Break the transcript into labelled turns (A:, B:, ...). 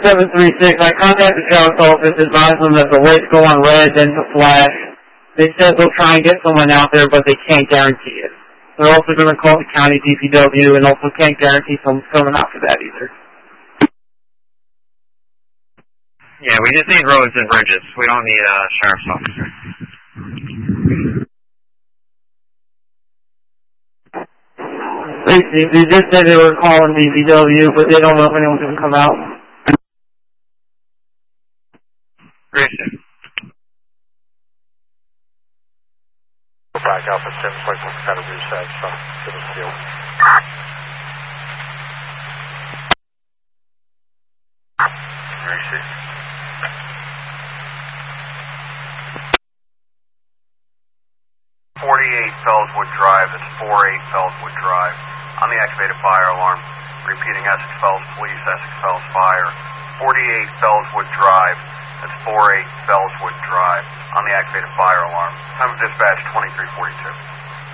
A: 736, I contacted the sheriff's office, advised them that the lights go on red, then to flash. They said they'll try and get someone out there, but they can't guarantee it. They're also going to call the county DPW and also can't guarantee someone's coming out for that either.
B: Yeah, we just need roads and bridges. We don't need a sheriff's officer.
A: They just said they were calling DPW, but they don't know if anyone's going to come out.
B: Grayson.
C: Back Alpha 10, point kind of reset from City Field. Grayson.
D: 48 Fellswood Drive, that's 48 Fellswood Drive. On the activated fire alarm. Repeating Essex Fells Police, Essex Fells Fire. 48 Fellswood Drive, that's 48 Fellswood Drive. On the activated fire alarm. Time of dispatch 2342.